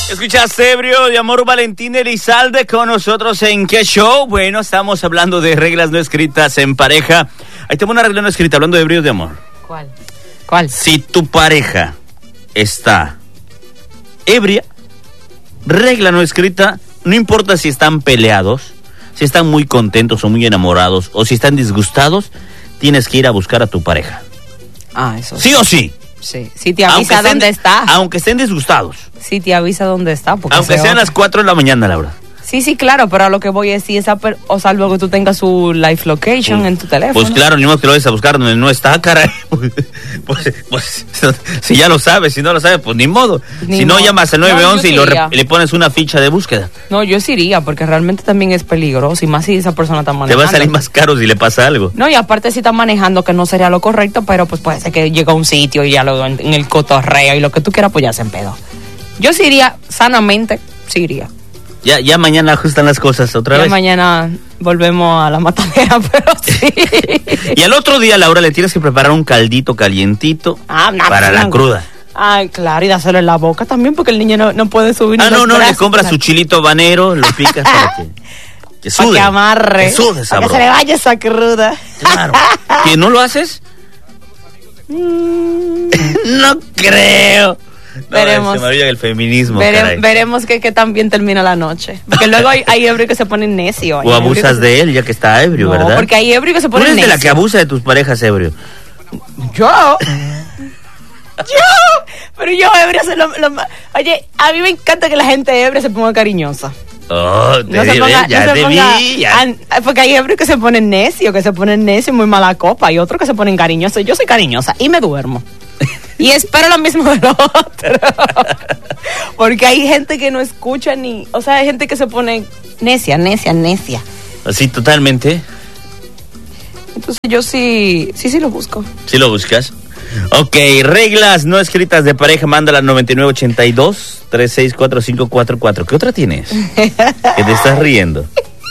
Escuchaste Ebrio de Amor, Valentín Elizalde con nosotros en ¿Qué Show? Bueno, estamos hablando de reglas no escritas en pareja. Ahí tengo una regla no escrita hablando de Ebrio de Amor. ¿Cuál? Si tu pareja está ebria, regla no escrita, no importa si están peleados, si están muy contentos o muy enamorados o si están disgustados, tienes que ir a buscar a tu pareja. Eso ¿Sí o sí? Sí, sí te avisa dónde está. Aunque estén disgustados. Sí te avisa dónde está. Aunque sean las 4 de la mañana, Laura. Sí, claro, pero a lo que voy es si o salvo que tú tengas su live location en tu teléfono. Pues claro, ni modo que lo vayas a buscar donde no está, caray. Pues si ya lo sabes, si no lo sabes, pues ni modo. Si no, llamas al 911 y le pones una ficha de búsqueda. No, yo sí iría, porque realmente también es peligroso, y más si esa persona está manejando. Te va a salir más caro si le pasa algo. No, y aparte si está manejando, que no sería lo correcto, pero pues puede ser que llegue a un sitio y ya luego en el cotorreo y lo que tú quieras, pues ya se empedó. Yo sí iría, sanamente, sí iría. Ya mañana ajustan las cosas otra vez. Ya mañana volvemos a la matadera, pero sí. Y al otro día, Laura, le tienes que preparar un caldito calientito para la cruda. Ay, claro, y dárselo en la boca también, porque el niño no puede subir. No, le compras su chilito habanero, lo picas para que sude. Para que amarre. Que sude, sabroso. Para que se le vaya esa cruda. Claro. ¿Que no lo haces? No creo. Veremos. Se me olvida el feminismo. Veremos que tan bien termina la noche. Porque luego hay ebrio que se pone necio. O abusas de él ya que está ebrio, no, ¿verdad? Porque hay ebrio que se pone necio. ¿Tú eres de la que abusa de tus parejas ebrio? Yo. Pero yo ebrio soy lo más. Oye, a mí me encanta que la gente ebria se ponga cariñosa. Porque hay ebrios que se ponen necio, muy mala copa, y otros que se ponen cariñosos. Yo soy cariñosa y me duermo. Y espero lo mismo del otro. Porque hay gente que no escucha o sea, hay gente que se pone necia. Así totalmente. Entonces yo sí lo busco. ¿Sí lo buscas? Ok, reglas no escritas de pareja, mándala al 9982-364544. ¿Qué otra tienes? ¿Que te estás riendo?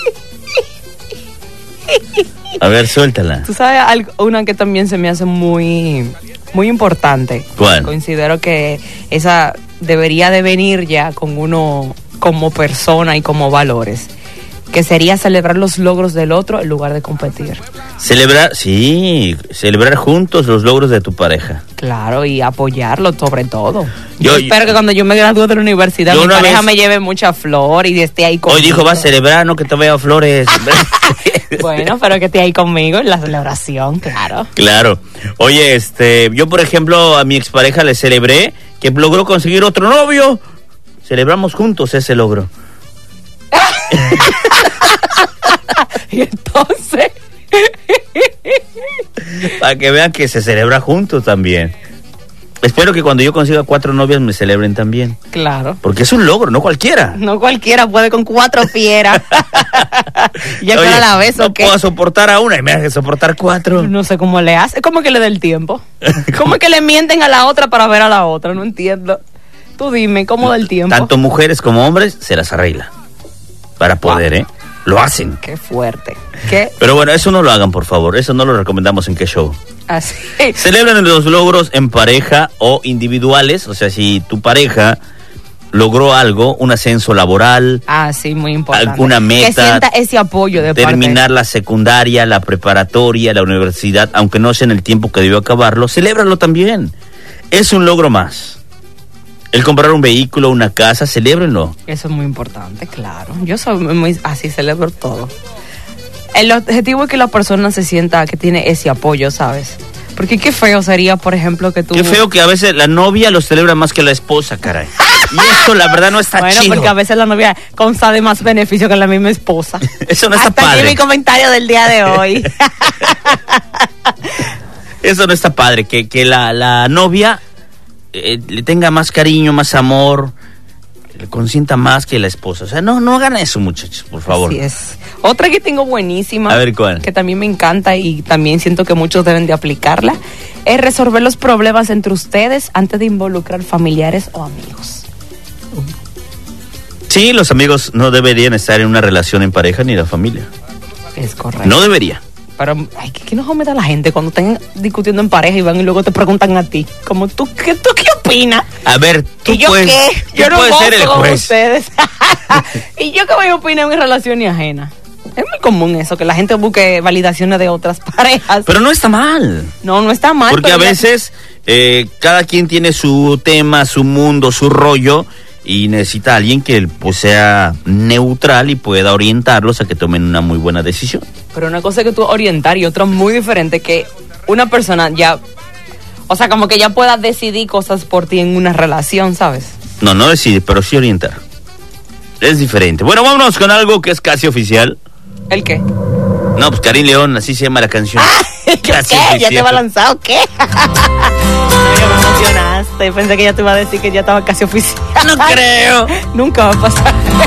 A ver, suéltala. Tú sabes una que también se me hace muy importante. ¿Cuál? Considero que esa debería de venir ya con uno como persona y como valores, que sería celebrar los logros del otro en lugar de competir. Celebrar juntos los logros de tu pareja. Claro, y apoyarlo sobre todo. Yo espero que cuando yo me gradúe de la universidad mi pareja me lleve mucha flor y esté ahí conmigo. Hoy dijo, va a celebrar, no que te vea flores. Bueno, pero que esté ahí conmigo en la celebración, claro. Claro. Oye, yo por ejemplo a mi expareja le celebré que logró conseguir otro novio. Celebramos juntos ese logro. Y entonces para que vean que se celebra juntos también. Espero que cuando yo consiga 4 novias me celebren también. Claro. Porque es un logro, no cualquiera. No cualquiera puede con 4 fieras. Ya que a la vez, no puedo soportar a una y me hace soportar 4. No sé cómo le hace. ¿Cómo que le da el tiempo? ¿Cómo es que le mienten a la otra para ver a la otra? No entiendo. Tú dime, ¿cómo da el tiempo? Tanto mujeres como hombres se las arregla para poder, Lo hacen. Qué fuerte. Pero bueno, eso no lo hagan, por favor. Eso no lo recomendamos en Qué Show. Así. Celebran los logros en pareja o individuales. O sea, si tu pareja logró algo, un ascenso laboral. Sí, muy importante. Alguna meta. Que sienta ese apoyo de terminar la secundaria, la preparatoria, la universidad, aunque no sea en el tiempo que debió acabarlo, celébralo también. Es un logro más. El comprar un vehículo, una casa, celébrenlo. Eso es muy importante, claro. Yo soy muy así, celebro todo. El objetivo es que la persona se sienta que tiene ese apoyo, ¿sabes? Porque qué feo sería, por ejemplo, que tú... Qué feo que a veces la novia lo celebra más que la esposa, caray. Y eso, la verdad, no está chido. Bueno, porque a veces la novia consta de más beneficio que la misma esposa. Eso no está padre. Hasta aquí mi comentario del día de hoy. Eso no está padre, que la novia... le tenga más cariño, más amor, le consienta más que la esposa. O sea, no hagan eso, muchachos, por favor. Así es. Otra que tengo buenísima. A ver, ¿cuál? Que también me encanta y también siento que muchos deben de aplicarla. Es resolver los problemas entre ustedes antes de involucrar familiares o amigos. Sí, los amigos no deberían estar en una relación en pareja ni la familia. Es correcto. No debería. Pero, ay, ¿qué no me da la gente cuando están discutiendo en pareja y van y luego te preguntan a ti? Como, ¿tú qué opinas? A ver, tú ¿Y yo puedes, qué? tú Yo no puedes ser el gozo como juez. ustedes. ¿Y yo qué voy a opinar en mi relación y ajena? Es muy común eso, que la gente busque validaciones de otras parejas. Pero no está mal. No está mal. Porque pero a veces cada quien tiene su tema, su mundo, su rollo, y necesita a alguien que pues sea neutral y pueda orientarlos a que tomen una muy buena decisión. Pero una cosa es que tú orientar y otra muy diferente, que una persona ya, o sea, como que ya pueda decidir cosas por ti en una relación, ¿sabes? No decide, pero sí orientar. Es diferente. Bueno, vámonos con algo que es casi oficial. ¿El qué? No, pues Karim León, así se llama la canción. ¿Qué? ¿Ya te va lanzado? ¿Qué? Me emocionaste. Pensé que ya te iba a decir que ya estaba casi oficial. No creo. Nunca va a pasar.